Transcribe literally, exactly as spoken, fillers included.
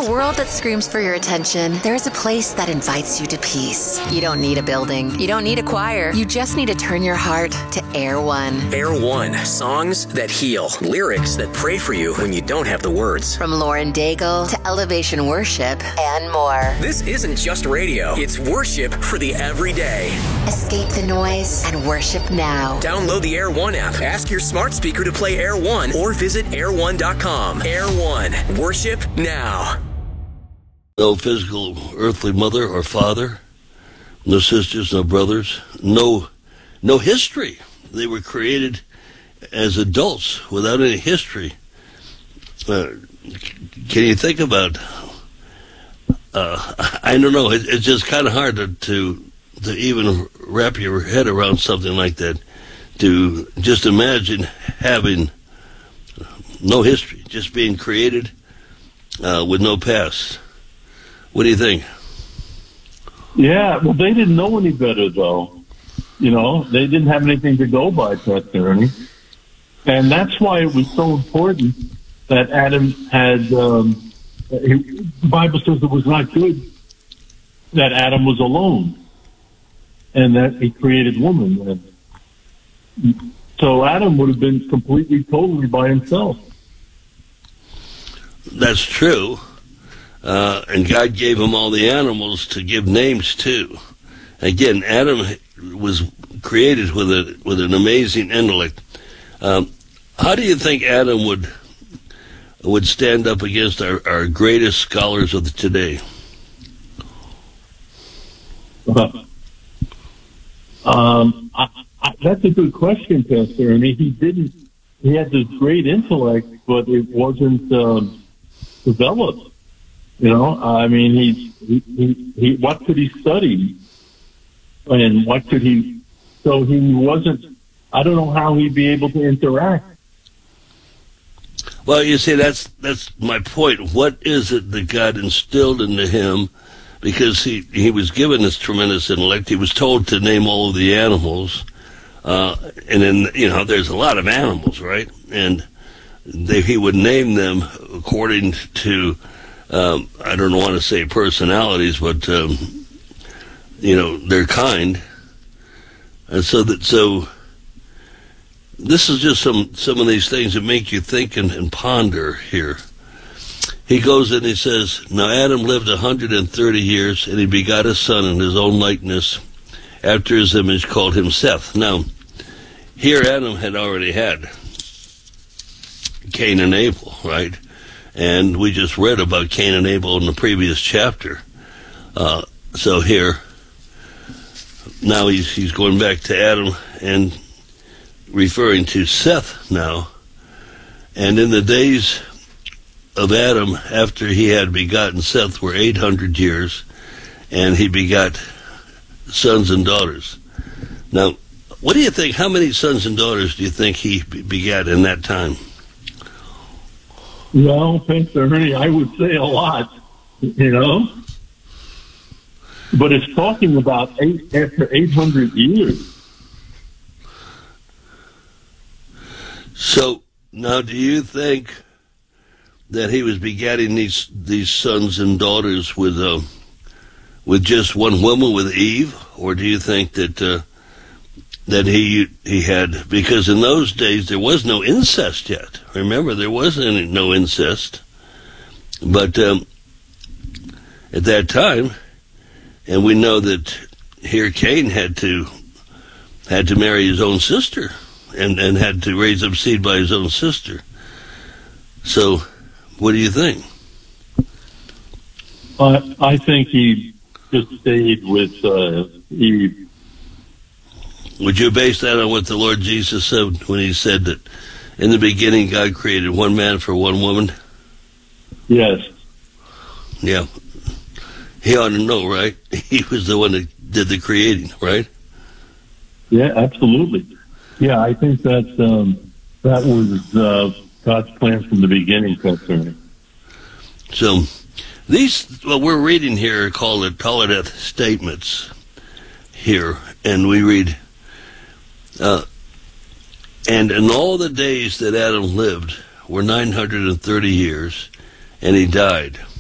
a world that screams for your attention, there is a place that invites you to peace. You don't need a building. You don't need a choir. You just need to turn your heart to Air One. Air One. Songs that heal. Lyrics that pray for you when you don't have the words. From Lauren Daigle to Elevation Worship and more. This isn't just radio. It's worship for the everyday. Escape the noise and worship now. Download the Air One app. Ask your smart speaker to play Air One or visit air one dot com. Air One. Worship now. No physical earthly mother or father, no sisters, no brothers, no no history. They were created as adults without any history. Uh, can you think about, uh, I don't know, it, it's just kind of hard to, to to even wrap your head around something like that, to just imagine having no history, just being created uh, with no past. What do you think? Yeah, well, they didn't know any better, though. You know, they didn't have anything to go by, Pastor Ernie. And that's why it was so important that Adam had, um, he, the Bible says it was not good that Adam was alone and that he created woman. And so Adam would have been completely, totally by himself. That's true. Uh, and God gave him all the animals to give names to. Again, Adam was created with a with an amazing intellect. Um, how do you think Adam would would stand up against our, our greatest scholars of today? Uh, um, I, I, that's a good question, Pastor. I mean, he didn't. He had this great intellect, but it wasn't um, developed. You know, I mean, he, he, he, he, what could he study? And what could he, so he wasn't, I don't know how he'd be able to interact. Well, you see, that's, that's my point. What is it that God instilled into him? Because he, he was given this tremendous intellect. He was told to name all of the animals. Uh, and then, you know, there's a lot of animals, right? And they, he would name them according to, Um, I don't want to say personalities, but um, you know, their kind, and so that so. This is just some some of these things that make you think and, and ponder here. He goes and he says, "Now Adam lived a hundred and thirty years, and he begot a son in his own likeness, after his image, called him Seth." Now, here Adam had already had Cain and Abel, right? And we just read about Cain and Abel in the previous chapter. Uh, so here, now he's, he's going back to Adam and referring to Seth now. And in the days of Adam, after he had begotten Seth, were eight hundred years, and he begot sons and daughters. Now, what do you think, how many sons and daughters do you think he begat in that time? Well, Pastor Ernie, I would say a lot, you know. But it's talking about eight, after eight hundred years. So, now do you think that he was begetting these these sons and daughters with uh, with just one woman, with Eve? Or do you think that uh, that he he had, because in those days there was no incest yet. Remember, there wasn't any, no incest. But um, at that time, and we know that here Cain had to had to marry his own sister, and, and had to raise up seed by his own sister. So, what do you think? Uh, I think he just stayed with uh, Eve. Would you base that on what the Lord Jesus said when he said that in the beginning God created one man for one woman? Yes. Yeah. He ought to know, right? He was the one that did the creating, right? Yeah, absolutely. Yeah, I think that um, that was uh, God's plan from the beginning, Pastor. So these, what we're reading here, are called the Toledeth statements here, and we read, Uh, and in all the days that Adam lived were nine hundred thirty years, and he died.